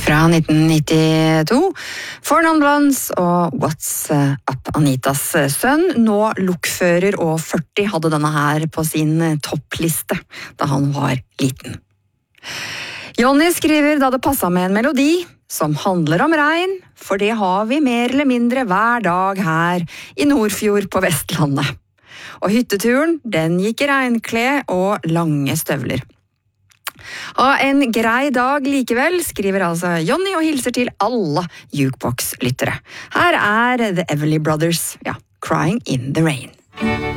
fra 1992. For Non Blondes og What's Up, Anitas sønn, nå lokfører og 40, hadde denne her på sin toppliste da han var liten. Johnny skriver da det passet med en melodi som handler om regn, for det har vi mer eller mindre hver dag her i Nordfjord på Vestlandet. Og hytteturen, den gikk i regnkle og lange støvler. En grei dag likevel, skriver altså Johnny og hilser til alle Jukebox-lyttere. Her The Everly Brothers, Crying in the Rain.